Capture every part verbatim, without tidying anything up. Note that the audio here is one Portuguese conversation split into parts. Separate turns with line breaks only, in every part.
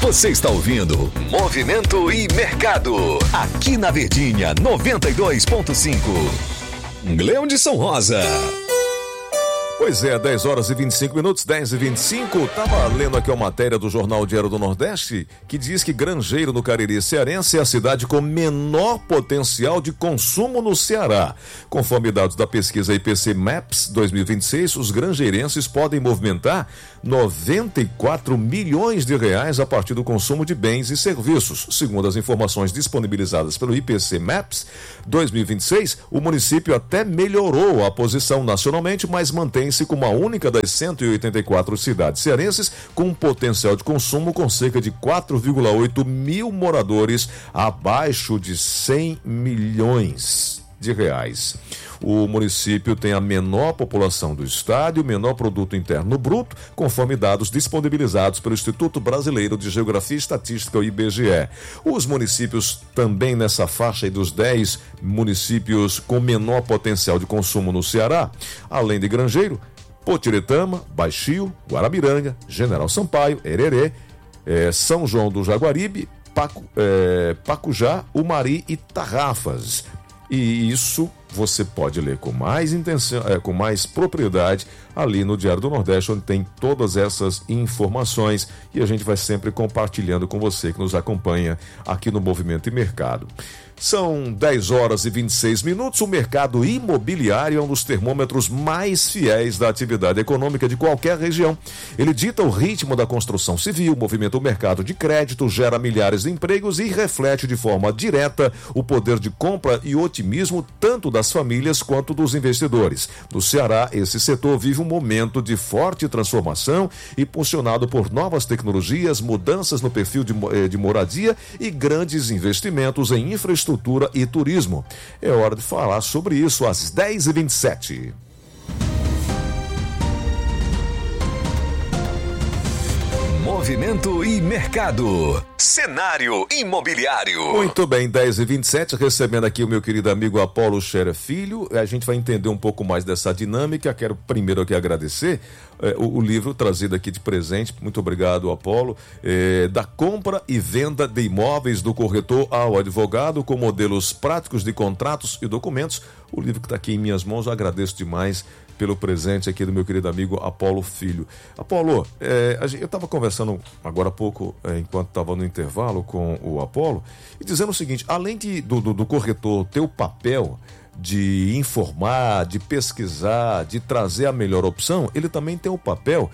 Você está ouvindo Movimento e Mercado, aqui na Verdinha noventa e dois ponto cinco. Leão de São Rosa.
Pois é, dez horas e vinte e cinco minutos, dez e vinte e cinco. Tava lendo aqui uma matéria do Jornal Diário do Nordeste que diz que Grangeiro, no Cariri cearense, é a cidade com menor potencial de consumo no Ceará. Conforme dados da pesquisa I P C Maps dois mil e vinte e seis, os granjeirenses podem movimentar noventa e quatro milhões de reais a partir do consumo de bens e serviços. Segundo as informações disponibilizadas pelo I P C Maps dois mil e vinte e seis, o município até melhorou a posição nacionalmente, mas mantém como a única das cento e oitenta e quatro cidades cearenses com um potencial de consumo com cerca de quatro vírgula oito mil moradores, abaixo de cem milhões de reais. O município tem a menor população do estado e o menor produto interno bruto, conforme dados disponibilizados pelo Instituto Brasileiro de Geografia e Estatística, o I B G E. Os municípios também nessa faixa aí dos dez municípios com menor potencial de consumo no Ceará, além de Grangeiro, Potiretama, Baixio, Guaramiranga, General Sampaio, Hererê, eh, São João do Jaguaribe, Pacu, eh, Pacujá, Umari e Tarrafas. E isso você pode ler com mais intenção, é, com mais propriedade ali no Diário do Nordeste, onde tem todas essas informações e a gente vai sempre compartilhando com você que nos acompanha aqui no Movimento e Mercado. São dez horas e vinte e seis minutos. O mercado imobiliário é um dos termômetros mais fiéis da atividade econômica de qualquer região. Ele dita o ritmo da construção civil, movimenta o mercado de crédito, gera milhares de empregos e reflete de forma direta o poder de compra e otimismo tanto das famílias quanto dos investidores. No Ceará, esse setor vive um momento de forte transformação, impulsionado por novas tecnologias, mudanças no perfil de, de moradia e grandes investimentos em infraestrutura e turismo. É hora de falar sobre isso às dez e vinte e sete.
Movimento e Mercado. Cenário imobiliário.
Muito bem, dez e vinte e sete, recebendo aqui o meu querido amigo Apolo Scherer Filho. A gente vai entender um pouco mais dessa dinâmica. Quero primeiro aqui agradecer eh, o, o livro trazido aqui de presente. Muito obrigado, Apolo. Eh, da compra e venda de imóveis do corretor ao advogado, com modelos práticos de contratos e documentos. O livro que está aqui em minhas mãos, eu agradeço demais pelo presente aqui do meu querido amigo Apolo Filho. Apolo, é, eu estava conversando agora há pouco, é, enquanto estava no intervalo com o Apolo, e dizendo o seguinte: além de, do, do, do corretor ter o papel de informar, de pesquisar, de trazer a melhor opção, ele também tem o papel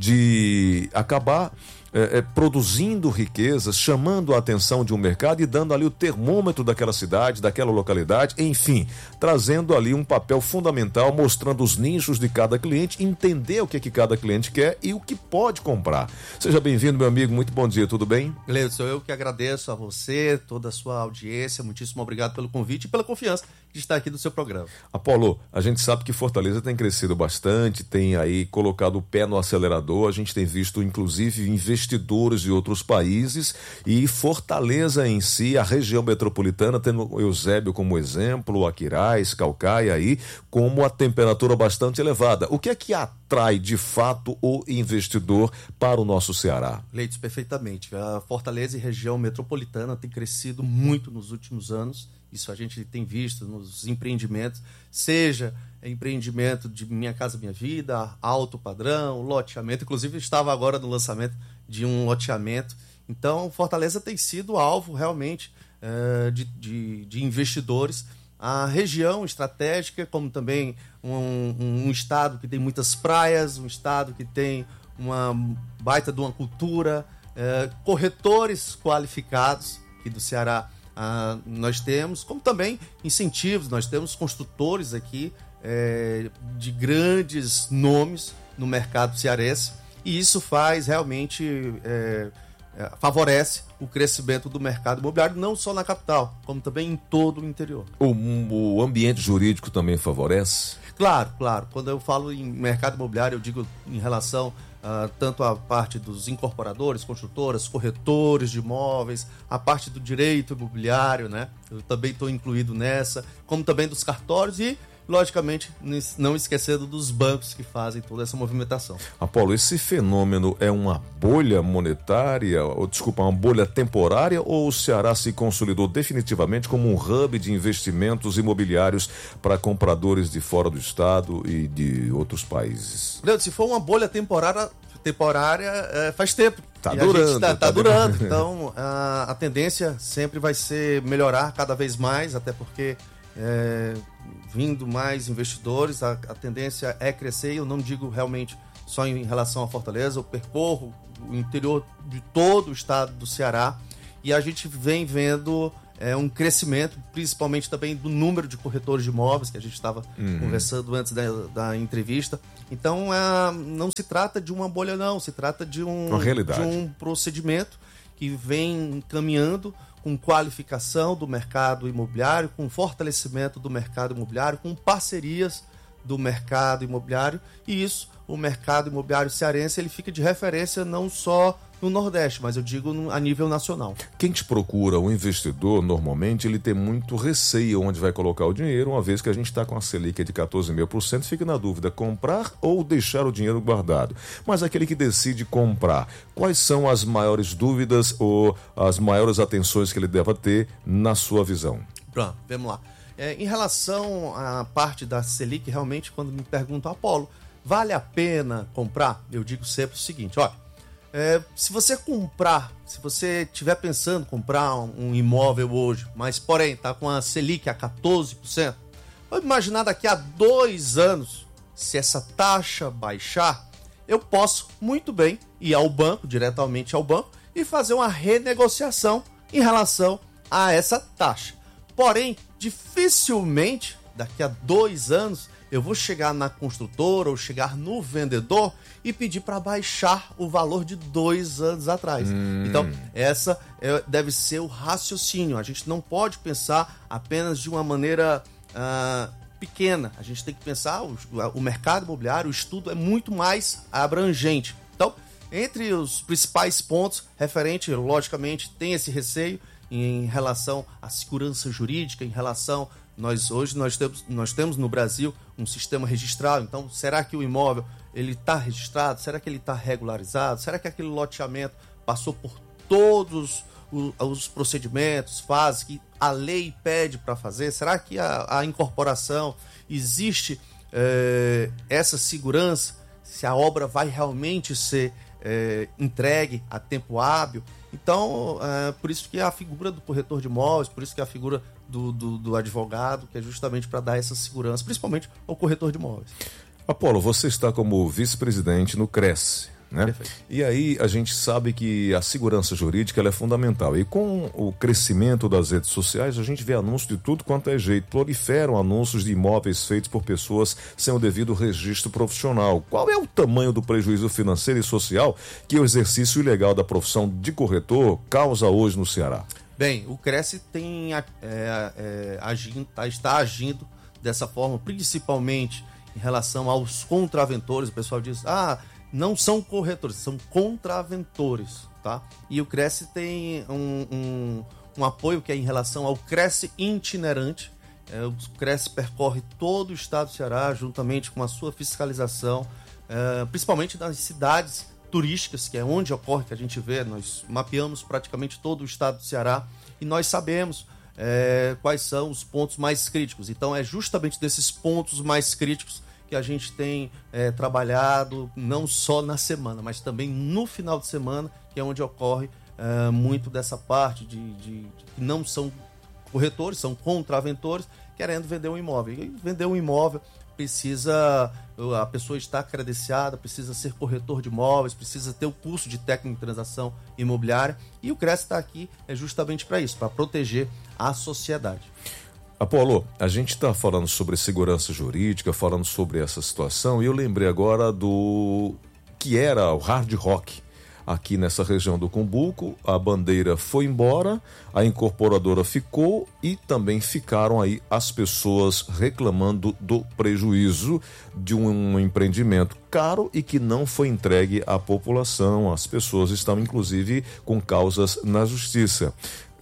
de acabar É, é, produzindo riquezas, chamando a atenção de um mercado e dando ali o termômetro daquela cidade, daquela localidade, enfim, trazendo ali um papel fundamental, mostrando os nichos de cada cliente, entender o que, é que cada cliente quer e o que pode comprar. Seja bem-vindo, meu amigo, muito bom dia, tudo bem?
Leandro, sou eu que agradeço a você, toda a sua audiência, muitíssimo obrigado pelo convite e pela confiança de estar aqui no seu programa.
Apolo, a gente sabe que Fortaleza tem crescido bastante, tem aí colocado o pé no acelerador, a gente tem visto inclusive investimentos investidores de outros países e Fortaleza em si, a região metropolitana, tendo Eusébio como exemplo, Aquiraz, Caucaia aí, como a temperatura bastante elevada. O que é que atrai de fato o investidor para o nosso Ceará?
Leitos, perfeitamente. A Fortaleza e região metropolitana tem crescido muito nos últimos anos. Isso a gente tem visto nos empreendimentos, seja empreendimento de Minha Casa Minha Vida, alto padrão, loteamento. Inclusive, estava agora no lançamento de um loteamento. Então, Fortaleza tem sido alvo realmente é, de, de, de investidores. A região estratégica, como também um, um, um estado que tem muitas praias, um estado que tem uma baita de uma cultura, é, corretores qualificados aqui do Ceará. Ah, nós temos, como também incentivos, nós temos construtores aqui é, de grandes nomes no mercado cearense, e isso faz realmente, é, é, favorece o crescimento do mercado imobiliário, não só na capital, como também em todo o interior.
O, o ambiente jurídico também favorece?
Claro, claro. Quando eu falo em mercado imobiliário, eu digo em relação Uh, tanto a parte dos incorporadores, construtoras, corretores de imóveis, a parte do direito imobiliário, né? Eu também estou incluído nessa, como também dos cartórios e logicamente, não esquecendo dos bancos que fazem toda essa movimentação.
Apolo, esse fenômeno é uma bolha monetária, ou desculpa, uma bolha temporária, ou o Ceará se consolidou definitivamente como um hub de investimentos imobiliários para compradores de fora do estado e de outros países?
Leandro, se for uma bolha temporária, temporária é, faz tempo.
Tá durando.
Tá, tá,
tá
durando. Então, a, a tendência sempre vai ser melhorar cada vez mais, até porque é, vindo mais investidores, a, a tendência é crescer. Eu não digo realmente só em relação à Fortaleza, eu percorro o interior de todo o estado do Ceará e a gente vem vendo é, um crescimento, principalmente também do número de corretores de imóveis, que a gente estava uhum. conversando antes da, da entrevista. Então, é, não se trata de uma bolha, não. Se trata de um,
uma realidade.
De um procedimento que vem caminhando com qualificação do mercado imobiliário, com fortalecimento do mercado imobiliário, com parcerias do mercado imobiliário. E isso, o mercado imobiliário cearense, ele fica de referência não só no Nordeste, mas eu digo a nível nacional.
Quem te procura, o investidor, normalmente, ele tem muito receio onde vai colocar o dinheiro, uma vez que a gente está com a Selic de quatorze vírgula cinco por cento, fica na dúvida, comprar ou deixar o dinheiro guardado. Mas aquele que decide comprar, quais são as maiores dúvidas ou as maiores atenções que ele deva ter na sua visão?
Pronto, vamos lá. É, em relação à parte da Selic, realmente, quando me perguntam, Apolo, vale a pena comprar? Eu digo sempre o seguinte, olha, É, se você comprar, se você estiver pensando em comprar um, um imóvel hoje, mas porém está com a Selic a quatorze por cento, vamos imaginar daqui a dois anos, se essa taxa baixar, eu posso muito bem ir ao banco, diretamente ao banco, e fazer uma renegociação em relação a essa taxa. Porém, dificilmente, daqui a dois anos, eu vou chegar na construtora ou chegar no vendedor e pedir para baixar o valor de dois anos atrás. Hum. Então, essa é, deve ser o raciocínio. A gente não pode pensar apenas de uma maneira uh, pequena. A gente tem que pensar, o, o mercado imobiliário, o estudo é muito mais abrangente. Então, entre os principais pontos, referente, logicamente, tem esse receio em relação à segurança jurídica, em relação... Nós, hoje nós temos, nós temos no Brasil um sistema registral, então será que o imóvel está registrado? Será que ele está regularizado? Será que aquele loteamento passou por todos os, os procedimentos, fases que a lei pede para fazer? Será que a, a incorporação existe é, essa segurança? Se a obra vai realmente ser é, entregue a tempo hábil? Então, é, por isso que a figura do corretor de imóveis, por isso que a figura do, do, do advogado, que é justamente para dar essa segurança, principalmente ao corretor de imóveis.
Apolo, você está como vice-presidente no Cresce, né?
Perfeito.
E aí a gente sabe que a segurança jurídica ela é fundamental. E com o crescimento das redes sociais, a gente vê anúncios de tudo quanto é jeito. Proliferam anúncios de imóveis feitos por pessoas sem o devido registro profissional. Qual é o tamanho do prejuízo financeiro e social que o exercício ilegal da profissão de corretor causa hoje no Ceará?
Bem, o Cresce tem, é, é, agindo, está agindo dessa forma, principalmente em relação aos contraventores. O pessoal diz, ah, não são corretores, são contraventores, tá? E o Cresce tem um, um, um apoio que é em relação ao Cresce itinerante. É, o Cresce percorre todo o estado do Ceará, juntamente com a sua fiscalização, é, principalmente nas cidades turísticas, que é onde ocorre, que a gente vê, nós mapeamos praticamente todo o estado do Ceará e nós sabemos é, quais são os pontos mais críticos. Então é justamente desses pontos mais críticos que a gente tem é, trabalhado, não só na semana, mas também no final de semana, que é onde ocorre é, muito dessa parte de, de, de que não são corretores, são contraventores, querendo vender um imóvel. E vender um imóvel precisa, a pessoa estar credenciada, precisa ser corretor de imóveis, precisa ter o curso de técnico de transação imobiliária, e o Cresce está aqui é justamente para isso, para proteger a sociedade.
Apolo, a gente está falando sobre segurança jurídica, falando sobre essa situação, e eu lembrei agora do que era o hard rock aqui nessa região do Cumbuco. A bandeira foi embora, a incorporadora ficou e também ficaram aí as pessoas reclamando do prejuízo de um empreendimento caro e que não foi entregue à população. As pessoas estão inclusive com causas na justiça.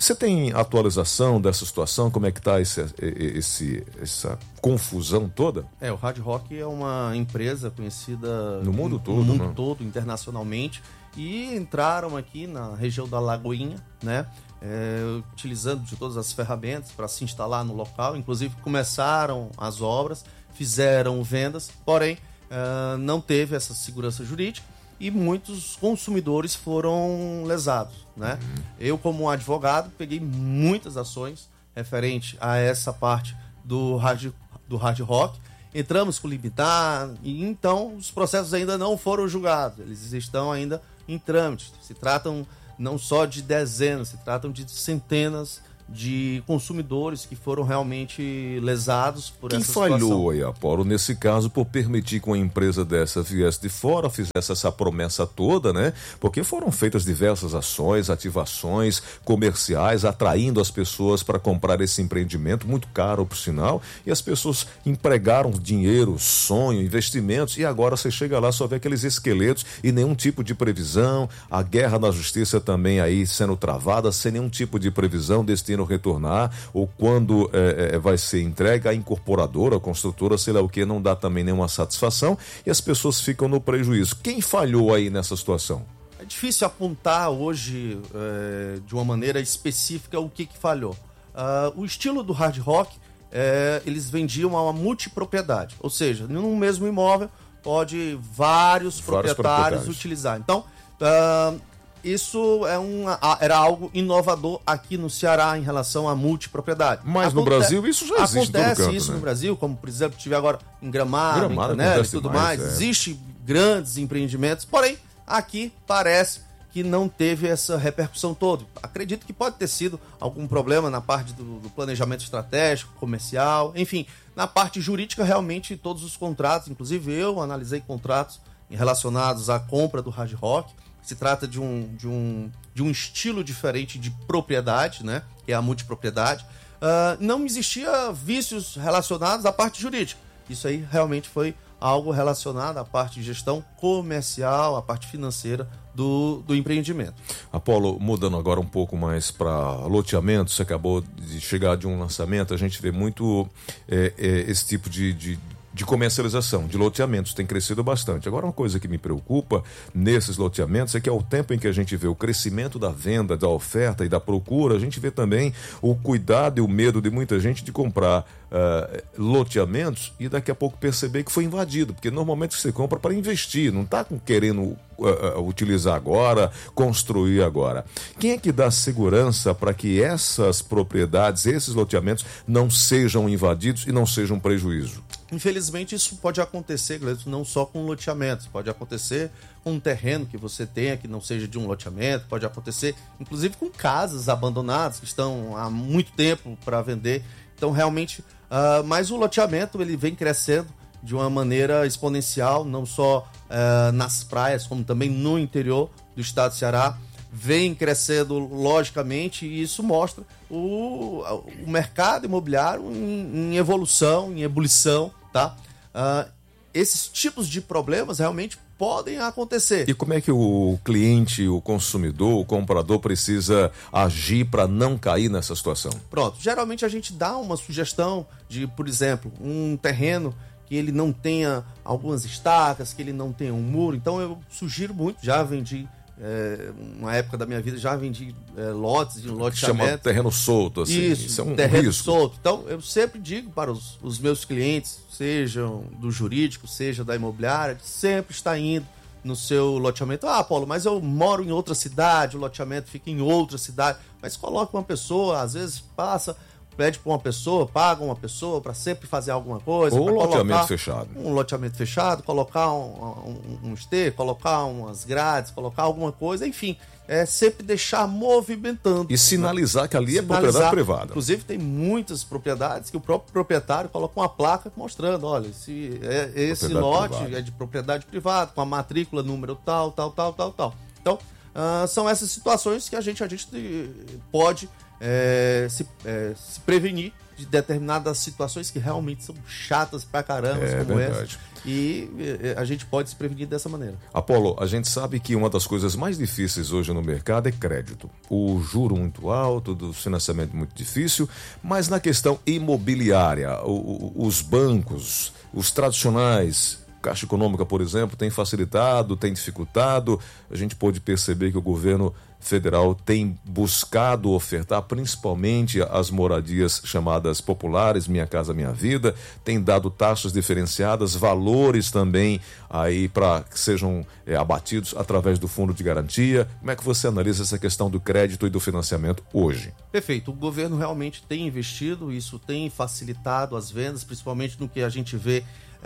Você tem atualização dessa situação? Como é que está esse, esse, essa confusão toda?
É, o Hard Rock é uma empresa conhecida
no mundo todo,
no mundo
né?
todo, internacionalmente, e entraram aqui na região da Lagoinha, né? É, utilizando de todas as ferramentas para se instalar no local. Inclusive começaram as obras, fizeram vendas, porém uh, não teve essa segurança jurídica e muitos consumidores foram lesados, né? Uhum. Eu, como advogado, peguei muitas ações referente a essa parte do hard, do hard rock. Entramos com limitar e então os processos ainda não foram julgados, eles estão ainda em trâmite. Se tratam não só de dezenas, se tratam de centenas de consumidores que foram realmente lesados por
Quem
essa situação.
Quem falhou aí, Apolo, nesse caso, por permitir que uma empresa dessa viesse de fora, fizesse essa promessa toda, né? Porque foram feitas diversas ações, ativações comerciais, atraindo as pessoas para comprar esse empreendimento, muito caro, por sinal, e as pessoas empregaram dinheiro, sonho, investimentos, e agora você chega lá, só vê aqueles esqueletos e nenhum tipo de previsão, a guerra na justiça também aí sendo travada, sem nenhum tipo de previsão, destino retornar, ou quando é, é, vai ser entregue, a incorporadora, a construtora, sei lá o que, não dá também nenhuma satisfação e as pessoas ficam no prejuízo. Quem falhou aí nessa situação?
É difícil apontar hoje é, de uma maneira específica o que, que falhou. Uh, o estilo do hard rock, é, eles vendiam a uma multipropriedade, ou seja, num mesmo imóvel pode vários, vários proprietários, proprietários utilizar. Então, uh, isso é um, era algo inovador aqui no Ceará em relação à multipropriedade.
Mas Aconte... no Brasil isso já existe.
Acontece
canto,
isso
né?
no Brasil, como por exemplo tive agora em Gramado,
Gramado
em Canela e tudo mais. mais. É. Existem grandes empreendimentos, porém aqui parece que não teve essa repercussão toda. Acredito que pode ter sido algum problema na parte do, do planejamento estratégico, comercial, enfim, na parte jurídica realmente todos os contratos, inclusive eu analisei contratos relacionados à compra do Hard Rock. Se trata de um, de, um, de um estilo diferente de propriedade, né? Que é a multipropriedade. Uh, não existia vícios relacionados à parte jurídica. Isso aí realmente foi algo relacionado à parte de gestão comercial, à parte financeira do, do empreendimento.
Apolo, mudando agora um pouco mais para loteamento, você acabou de chegar de um lançamento, a gente vê muito é, é, esse tipo de... de de comercialização, de loteamentos, tem crescido bastante. Agora, uma coisa que me preocupa nesses loteamentos é que ao tempo em que a gente vê o crescimento da venda, da oferta e da procura, a gente vê também o cuidado e o medo de muita gente de comprar uh, loteamentos e daqui a pouco perceber que foi invadido, porque normalmente você compra para investir, não está querendo uh, uh, utilizar agora, construir agora. Quem é que dá segurança para que essas propriedades, esses loteamentos não sejam invadidos e não sejam um prejuízo?
Infelizmente isso pode acontecer, Gleison, não só com loteamentos, pode acontecer com um terreno que você tenha que não seja de um loteamento, pode acontecer inclusive com casas abandonadas que estão há muito tempo para vender. Então realmente, uh, mas o loteamento ele vem crescendo de uma maneira exponencial, não só uh, nas praias, como também no interior do estado do Ceará. Vem crescendo logicamente e isso mostra o, o mercado imobiliário em, em evolução, em ebulição, tá? Uh, esses tipos de problemas realmente podem acontecer.
E como é que o cliente, o consumidor, o comprador precisa agir para não cair nessa situação?
Pronto, geralmente a gente dá uma sugestão de, por exemplo, um terreno que ele não tenha algumas estacas, que ele não tenha um muro, então eu sugiro muito, já vendi É, uma época da minha vida já vendi é, lotes de loteamento.
Chama terreno solto, assim.
Isso,
Isso é um
terreno
risco.
solto. Então, eu sempre digo para os, os meus clientes, sejam do jurídico, seja da imobiliária, sempre está indo no seu loteamento. Ah, Paulo, mas eu moro em outra cidade, o loteamento fica em outra cidade. Mas coloca uma pessoa, às vezes passa... pede para uma pessoa, paga uma pessoa para sempre fazer alguma coisa.
Ou um loteamento fechado.
Um loteamento fechado, colocar um, um, um esteio, colocar umas grades, colocar alguma coisa, enfim, é sempre deixar movimentando.
E sinalizar, né? Que ali
Sinalizar.
É propriedade privada.
Inclusive tem muitas propriedades que o próprio proprietário coloca uma placa mostrando, olha, esse, é, esse lote privada. É de propriedade privada, com a matrícula número tal, tal, tal, tal, tal. Então, uh, são essas situações que a gente, a gente pode... É, se, é, se prevenir de determinadas situações que realmente são chatas pra caramba,
É
como
verdade.
essa. E a gente pode se prevenir dessa maneira.
Apolo, a gente sabe que uma das coisas mais difíceis hoje no mercado é crédito. O juro muito alto, do financiamento muito difícil, mas na questão imobiliária, o, o, os bancos, os tradicionais, Caixa Econômica, por exemplo, tem facilitado, tem dificultado. A gente pode perceber que o governo federal tem buscado ofertar principalmente as moradias chamadas populares, Minha Casa Minha Vida, tem dado taxas diferenciadas, valores também aí para que sejam é, abatidos através do fundo de garantia. Como é que você analisa essa questão do crédito e do financiamento hoje?
Perfeito, o governo realmente tem investido, isso tem facilitado as vendas, principalmente no que a gente vê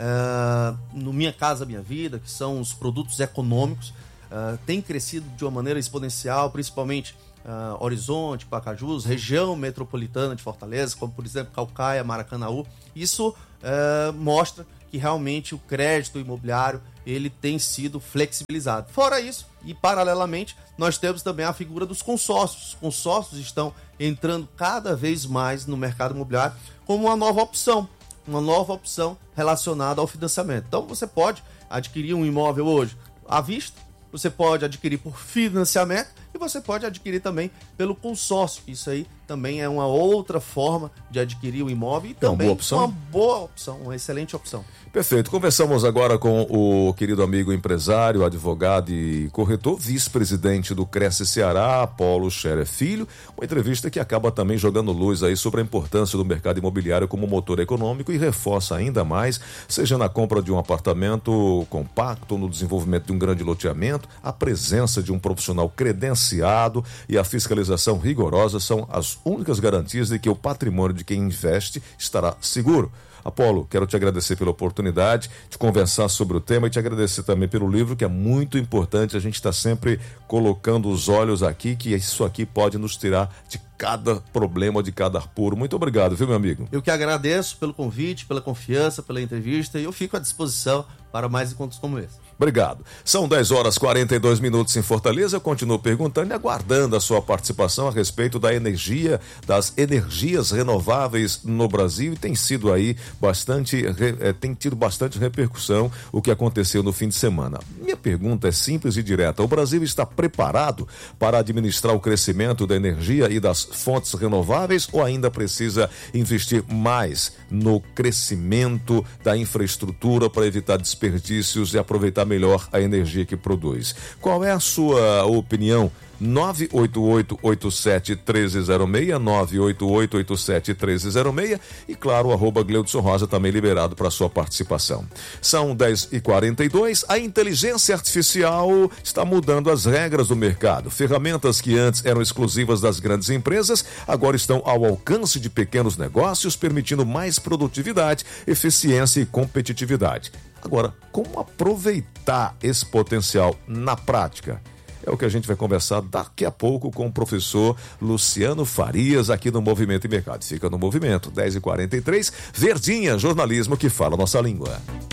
uh, no Minha Casa Minha Vida, que são os produtos econômicos. Uh, tem crescido de uma maneira exponencial, principalmente uh, Horizonte, Pacajus, região metropolitana de Fortaleza, como por exemplo Caucaia, Maracanaú. Isso uh, mostra que realmente o crédito imobiliário ele tem sido flexibilizado. Fora isso, e paralelamente, nós temos também a figura dos consórcios. Os consórcios estão entrando cada vez mais no mercado imobiliário como uma nova opção, uma nova opção relacionada ao financiamento. Então você pode adquirir um imóvel hoje à vista, você pode adquirir por financiamento e você pode adquirir também pelo consórcio. Isso aí também é uma outra forma de adquirir o imóvel e também
uma boa opção.
uma boa opção, uma excelente opção.
Perfeito. Conversamos agora com o querido amigo empresário, advogado e corretor, vice-presidente do Cresce Ceará, Apolo Scherer Filho. Uma entrevista que acaba também jogando luz aí sobre a importância do mercado imobiliário como motor econômico e reforça ainda mais, seja na compra de um apartamento compacto, no desenvolvimento de um grande loteamento, a presença de um profissional credenciado e a fiscalização rigorosa são as únicas garantias de que o patrimônio de quem investe estará seguro. Apolo, quero te agradecer pela oportunidade de conversar sobre o tema e te agradecer também pelo livro, que é muito importante. A gente está sempre colocando os olhos aqui, que isso aqui pode nos tirar de cada problema, de cada apuro. Muito obrigado, viu, meu amigo?
Eu que agradeço pelo convite, pela confiança, pela entrevista e eu fico à disposição para mais encontros como esse.
Obrigado. São dez horas e quarenta e dois minutos em Fortaleza. Eu continuo perguntando e aguardando a sua participação a respeito da energia, das energias renováveis no Brasil, e tem sido aí bastante, é, tem tido bastante repercussão o que aconteceu no fim de semana. Minha pergunta é simples e direta. O Brasil está preparado para administrar o crescimento da energia e das fontes renováveis ou ainda precisa investir mais no crescimento da infraestrutura para evitar desperdícios e aproveitar melhor a energia que produz? Qual é a sua opinião? nove oito oito, oito sete um três zero seis, nove oito oito, oito sete um três zero seis e claro, o arroba Gleudson Rosa também liberado para sua participação. São dez e quarenta e dois, a inteligência artificial está mudando as regras do mercado. Ferramentas que antes eram exclusivas das grandes empresas, agora estão ao alcance de pequenos negócios, permitindo mais produtividade, eficiência e competitividade. Agora, como aproveitar esse potencial na prática? É o que a gente vai conversar daqui a pouco com o professor Luciano Farias aqui no Movimento e Mercado. Fica no Movimento, dez e quarenta e três, Verdinha, jornalismo que fala a nossa língua.